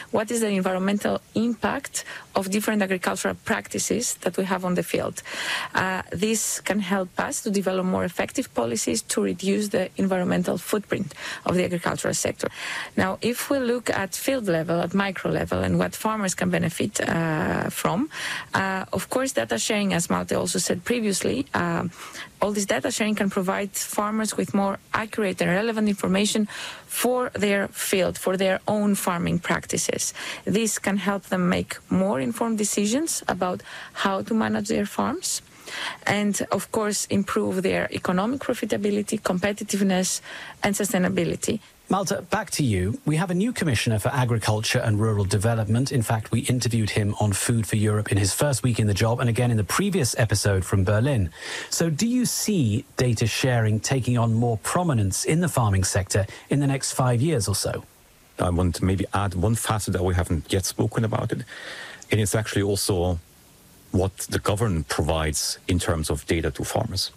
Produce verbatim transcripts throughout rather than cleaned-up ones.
what is the environmental impact of different agricultural practices that we have on the field. Uh, this can help us to develop more effective policies to reduce the environmental footprint of the agricultural sector. Now, if we look at field level, at micro level, and what farmers can benefit uh, from, uh, of course, data sharing, as Malte also said previously, uh, all this data sharing can provide farmers with more accurate and relevant information for their field, for their own farming practices. This can help them make more informed decisions about how to manage their farms and, of course, improve their economic profitability, competitiveness, and sustainability. Malte, back to you. We have a new Commissioner for Agriculture and Rural Development. In fact, we interviewed him on Food for Europe in his first week in the job and again in the previous episode from Berlin. So do you see data sharing taking on more prominence in the farming sector in the next five years or so? I want to maybe add one facet that we haven't yet spoken about it. And it's actually also what the government provides in terms of data to farmers.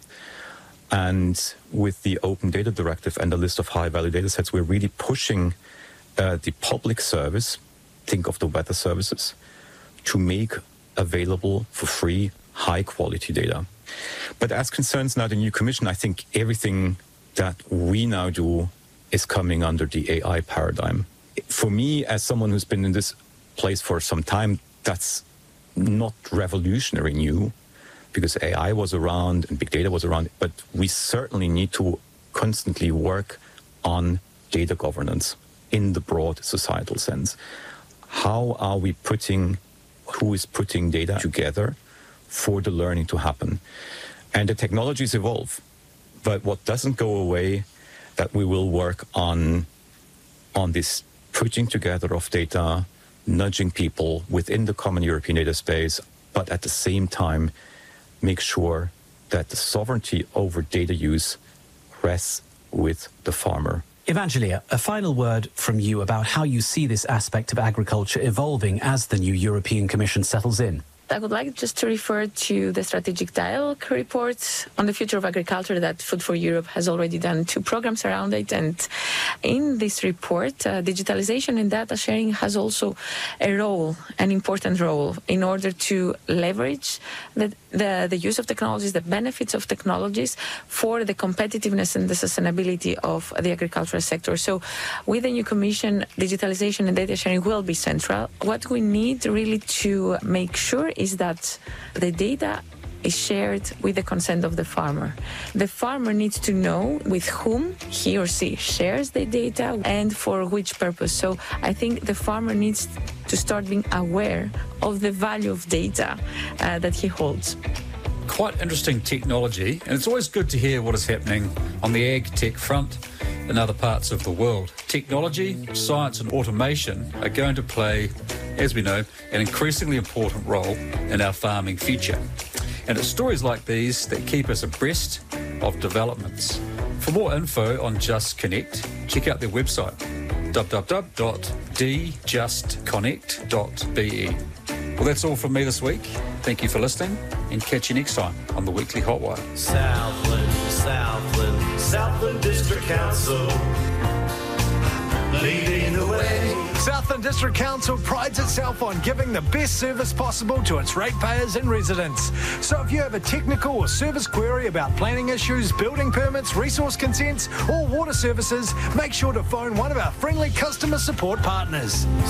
And with the Open Data Directive and the list of high-value data sets, we're really pushing uh, the public service, think of the weather services, to make available for free high-quality data. But as concerns now the new Commission, I think everything that we now do is coming under the A I paradigm. For me, as someone who's been in this place for some time, that's not revolutionary new, because A I was around and big data was around, but we certainly need to constantly work on data governance in the broad societal sense. How are we putting, who is putting data together for the learning to happen? And the technologies evolve, but what doesn't go away, that we will work on, on this putting together of data, nudging people within the common European data space, but at the same time, make sure that the sovereignty over data use rests with the farmer. Evangelia, a final word from you about how you see this aspect of agriculture evolving as the new European Commission settles in. I would like just to refer to the Strategic Dialogue report on the future of agriculture that Food for Europe has already done two programs around it. And in this report, uh, digitalization and data sharing has also a role, an important role, in order to leverage the, the, the use of technologies, the benefits of technologies for the competitiveness and the sustainability of the agricultural sector. So with the new Commission, digitalization and data sharing will be central. What we need really to make sure is that the data is shared with the consent of the farmer. The farmer needs to know with whom he or she shares the data and for which purpose. So I think the farmer needs to start being aware of the value of data uh, that he holds. Quite interesting technology, and it's always good to hear what is happening on the ag tech front in other parts of the world. Technology, science and automation are going to play, as we know, an increasingly important role in our farming future. And it's stories like these that keep us abreast of developments. For more info on Just Connect, check out their website, w w w dot d just connect dot b e. Well, that's all from me this week. Thank you for listening, and catch you next time on the Weekly Hotwire. Southland, Southland, Southland District Council, leading the way. Southland District Council prides itself on giving the best service possible to its ratepayers and residents. So if you have a technical or service query about planning issues, building permits, resource consents, or water services, make sure to phone one of our friendly customer support partners.